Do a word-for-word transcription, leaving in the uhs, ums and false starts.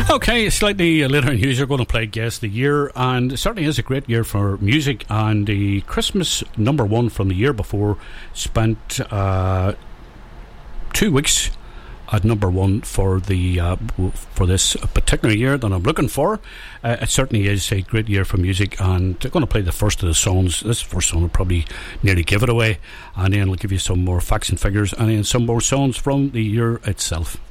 Okay, slightly later in news, you're going to play Guess the Year, and it certainly is a great year for music. And the Christmas number one from the year before spent uh, two weeks at number one for the uh, for this particular year that I'm looking for. Uh, it certainly is a great year for music, and I'm going to play the first of the songs. This first song will probably nearly give it away, and then I'll give you some more facts and figures, and then some more songs from the year itself.